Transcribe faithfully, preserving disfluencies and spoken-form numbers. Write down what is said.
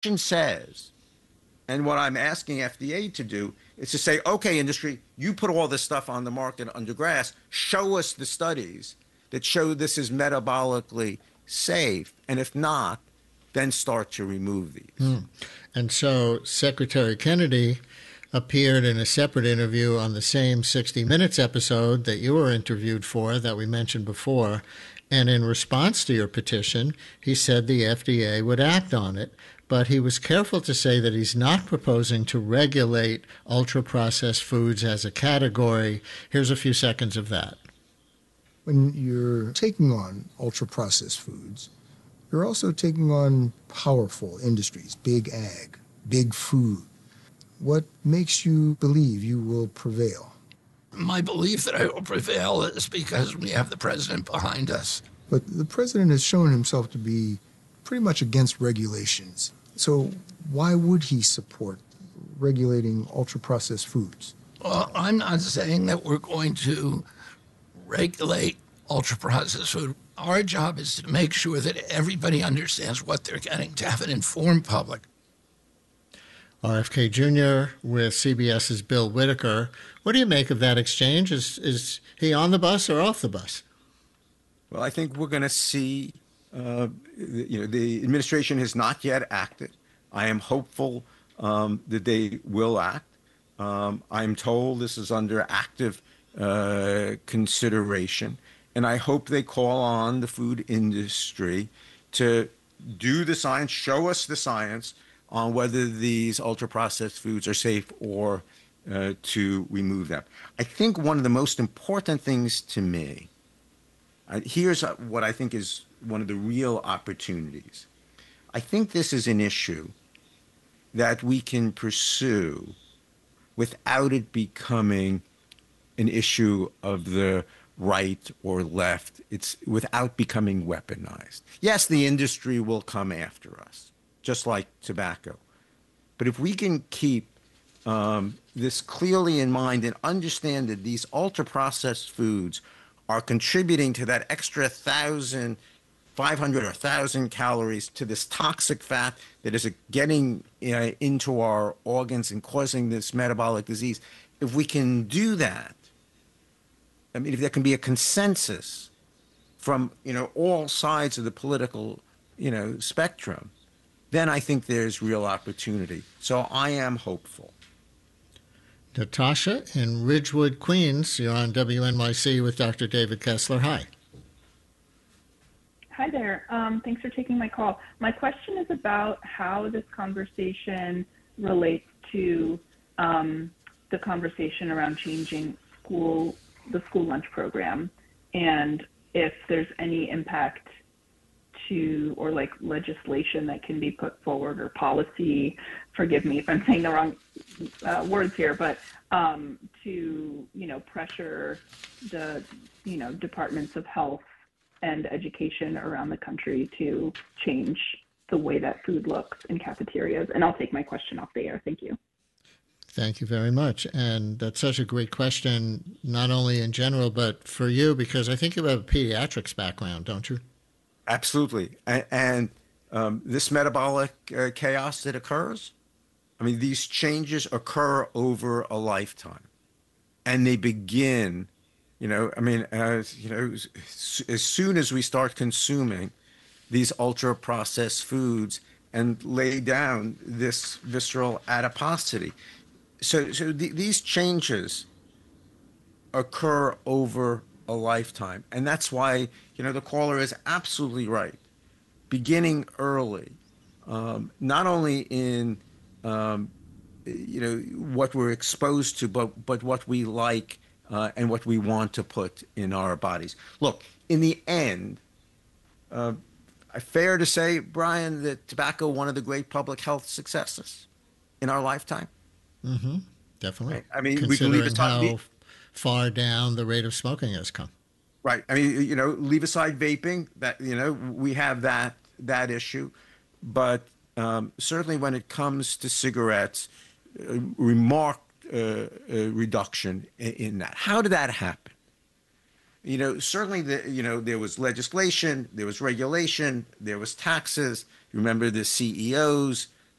says, and what I'm asking F D A to do is to say, okay, industry, you put all this stuff on the market under grass. Show us the studies that show this is metabolically safe. And if not, then start to remove these. Hmm. And so Secretary Kennedy appeared in a separate interview on the same sixty minutes episode that you were interviewed for that we mentioned before. And in response to your petition, he said the F D A would act on it. But he was careful to say that he's not proposing to regulate ultra-processed foods as a category. Here's a few seconds of that. When you're taking on ultra-processed foods, you're also taking on powerful industries, big ag, big food. What makes you believe you will prevail? My belief that I will prevail is because we have the president behind us. But the president has shown himself to be pretty much against regulations. So why would he support regulating ultra-processed foods? Well, I'm not saying that we're going to regulate ultra-processed food. Our job is to make sure that everybody understands what they're getting, to have an informed public. R F K Junior with CBS's Bill Whitaker. What do you make of that exchange? Is, is he on the bus or off the bus? Well, I think we're going to see, uh, you know, the administration has not yet acted. I am hopeful um, that they will act. Um, I'm told this is under active uh, consideration, and I hope they call on the food industry to do the science, show us the science on whether these ultra-processed foods are safe or uh, to remove them. I think one of the most important things to me, uh, here's what I think is one of the real opportunities. I think this is an issue that we can pursue without it becoming an issue of the right or left. It's without becoming weaponized. Yes, the industry will come after us, just like tobacco. But if we can keep um, this clearly in mind and understand that these ultra-processed foods are contributing to that extra thousand, five hundred or thousand calories to this toxic fat that is getting uh, into our organs and causing this metabolic disease, if we can do that, I mean, if there can be a consensus from, you know, all sides of the political, you know, spectrum, then I think there's real opportunity. So I am hopeful. Natasha in Ridgewood, Queens, you're on W N Y C with Doctor David Kessler. Hi. Hi there. Um, thanks for taking my call. My question is about how this conversation relates to um, the conversation around changing school, the school lunch program, and if there's any impact to, or like legislation that can be put forward, or policy, forgive me if I'm saying the wrong uh, words here, but um, to, you know, pressure the, you know, departments of health and education around the country to change the way that food looks in cafeterias. And I'll take my question off the air. Thank you. Thank you very much. And that's such a great question, not only in general, but for you, because I think you have a pediatrics background, don't you? Absolutely. And, and um, this metabolic uh, chaos that occurs, I mean, these changes occur over a lifetime. And they begin, you know, I mean, as, you know, as soon as we start consuming these ultra-processed foods and lay down this visceral adiposity. So, so th- these changes occur over a lifetime. And that's why, you know, the caller is absolutely right. Beginning early, um, not only in, um, you know, what we're exposed to, but, but what we like uh, and what we want to put in our bodies. Look, in the end, uh, fair to say, Brian, that tobacco, one of the great public health successes in our lifetime? Mm-hmm. Definitely. Right. I mean, considering we can leave aside how far down the rate of smoking has come. Right. I mean, you know, leave aside vaping. That, you know, we have that that issue, but um, certainly when it comes to cigarettes, uh, remarked uh, uh, reduction in, in that. How did that happen? You know, certainly, the, you know, there was legislation, there was regulation, there was taxes. Remember the C E Os